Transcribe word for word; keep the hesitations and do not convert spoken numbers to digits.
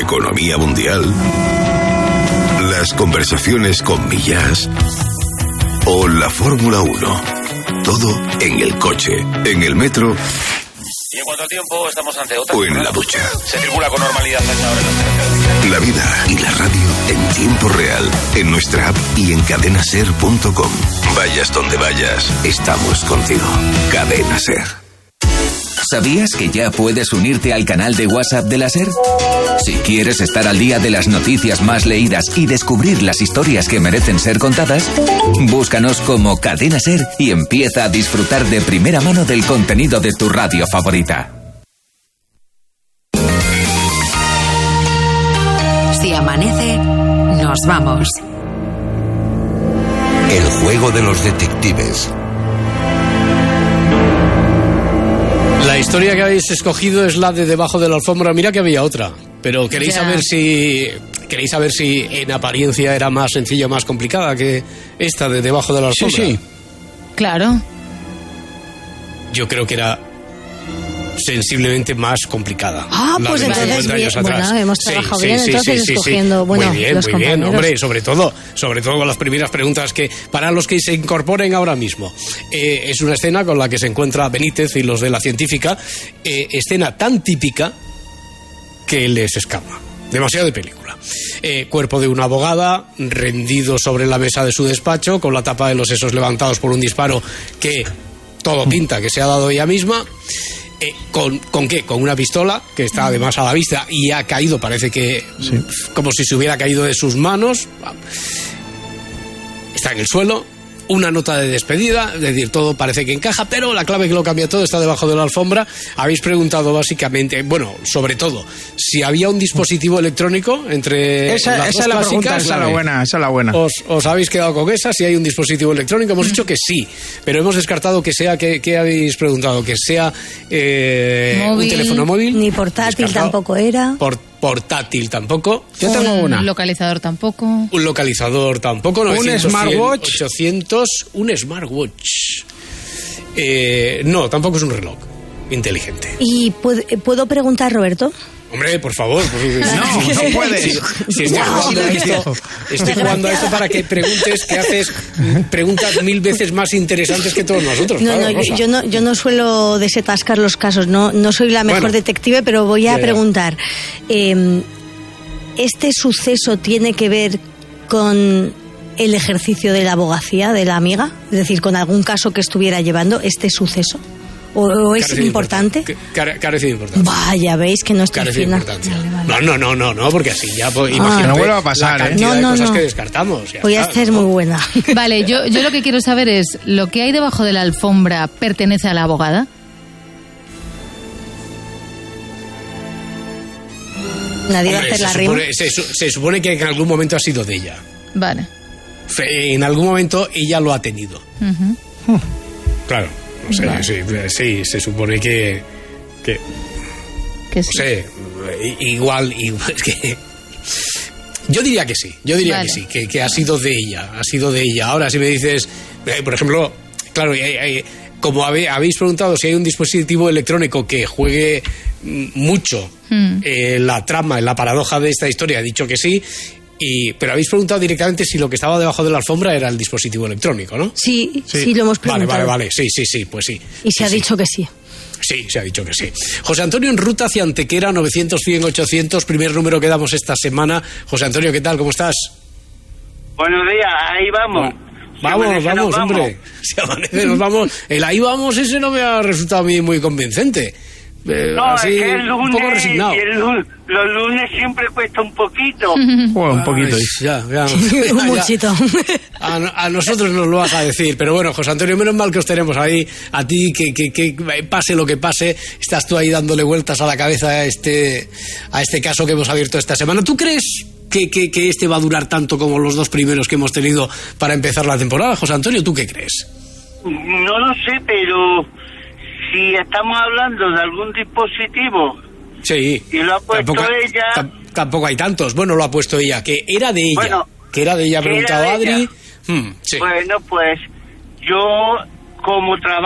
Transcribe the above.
economía mundial, las conversaciones con Millás o la Fórmula uno. Todo en el coche, en el metro. Y en cuanto al tiempo, estamos ante otra. O en la ducha. Se circula con normalidad hasta ahora en la vida y la radio en tiempo real, en nuestra app y en cadena ser punto com. Vayas donde vayas, estamos contigo. Cadena Ser. ¿Sabías que ya puedes unirte al canal de WhatsApp de la SER? Si quieres estar al día de las noticias más leídas y descubrir las historias que merecen ser contadas, búscanos como Cadena SER y empieza a disfrutar de primera mano del contenido de tu radio favorita. Si amanece, nos vamos. El juego de los detectives. La historia que habéis escogido es la de Debajo de la alfombra. Mira que había otra, pero queréis ya. saber si queréis saber si en apariencia era más sencilla o más complicada que esta de Debajo de la alfombra. Sí, sí. Claro. Yo creo que era sensiblemente más complicada. Ah, pues entonces bien, bueno, hemos trabajado sí, bien, sí, entonces sí, escogiendo, sí. bueno, muy bien, los muy compañeros. bien, hombre, sobre todo, sobre todo con las primeras preguntas que, para los que se incorporen ahora mismo, eh, es una escena con la que se encuentra Benítez y los de la científica, eh, escena tan típica que les escapa, demasiado de película. Eh, cuerpo de una abogada rendido sobre la mesa de su despacho, con la tapa de los sesos levantados por un disparo que todo pinta que se ha dado ella misma. Eh, ¿con, ¿Con qué? Con una pistola que está además a la vista y ha caído, parece que sí. como si se hubiera caído de sus manos. Está en el suelo. Una nota de despedida, es decir, todo parece que encaja, pero la clave que lo cambia todo está debajo de la alfombra. Habéis preguntado básicamente, bueno, sobre todo, si había un dispositivo electrónico entre esa, las esa dos es la clásicas. pregunta, esa es la buena, esa es la buena. Os, os habéis quedado con esa, si hay un dispositivo electrónico. Hemos dicho que sí, pero hemos descartado que sea, que, que habéis preguntado, que sea eh, un teléfono móvil. Ni portátil descartado. Tampoco era. Por, portátil tampoco. Yo tengo una. Un localizador tampoco. Un localizador tampoco. novecientos, un smartwatch. cien, ochocientos, un smartwatch. Eh, no, tampoco es un reloj inteligente. ¿Y puedo, puedo preguntar, Roberto? Hombre, por favor. No, no puedes. Si, si estoy jugando a esto, estoy jugando a esto para que preguntes, que haces preguntas mil veces más interesantes que todos nosotros. No, claro, no, yo, yo no, yo no suelo desatascar los casos. No, no soy la mejor bueno, detective, pero voy a ya, ya. preguntar. Eh, ¿Este suceso tiene que ver con el ejercicio de la abogacía de la amiga? Es decir, con algún caso que estuviera llevando este suceso. ¿O, o es Carece importante? Care, carece de importancia. Vaya, veis que no estoy Carece de fina. importancia. Vale, vale. No, no, no, no, no, porque así ya, pues, Ah. imagínate No vuelva a pasar, la ¿eh? cantidad No, no, de cosas no. que descartamos. Ya Voy a está, ser ¿no? muy buena. Vale, yo, yo lo que quiero saber es, ¿lo que hay debajo de la alfombra pertenece a la abogada? Nadie va a Hombre, hacer se la rima. supone, se, su- se supone que en algún momento ha sido de ella. Vale. Fe- En algún momento ella lo ha tenido. Uh-huh. Claro. No sé, Vale. sí, sí, se supone que... que Que no sí. sé, i- igual, igual es que... Yo diría que sí, yo diría Vale. que sí, que, que ha sido de ella, ha sido de ella. Ahora, si me dices, eh, por ejemplo, claro, eh, eh, como habe- habéis preguntado si hay un dispositivo electrónico que juegue mm, mucho Mm. eh, la trama, en la paradoja de esta historia, he dicho que sí, y, pero habéis preguntado directamente si lo que estaba debajo de la alfombra era el dispositivo electrónico, ¿no? Sí, sí, lo hemos Vale, preguntado. vale, vale, sí, sí, sí, pues sí. Y se Sí, ha sí. dicho que sí. Sí, se ha dicho que sí. José Antonio en ruta hacia Antequera, novecientos, cien, ochocientos, primer número que damos esta semana. José Antonio, ¿qué tal? ¿Cómo estás? Buenos días, ahí vamos. Si Vamos, amanece, vamos, nos vamos. hombre. Si amanece, nos vamos. El ahí vamos, ese no me ha resultado a mí muy convincente. Eh, No, así, es que el lunes, un poco resignado. y el lunes, los lunes siempre cuesta un poquito. Bueno, un poquito. Ay, ya, ya, Un ya. muchito. A, a nosotros nos lo vas a decir, pero bueno, José Antonio, menos mal que os tenemos ahí, a ti, que, que, que pase lo que pase, estás tú ahí dándole vueltas a la cabeza a este, a este caso que hemos abierto esta semana. ¿Tú crees que, que, que este va a durar tanto como los dos primeros que hemos tenido para empezar la temporada? José Antonio, ¿tú qué crees? No lo sé, pero si estamos hablando de algún dispositivo Sí. y lo ha puesto tampoco, ella... tam- tampoco hay tantos. Bueno, lo ha puesto ella, que era de ella. Bueno, que era de ella, ha que era preguntado de Adri. ella. Hmm, sí. Bueno, pues yo como trabajo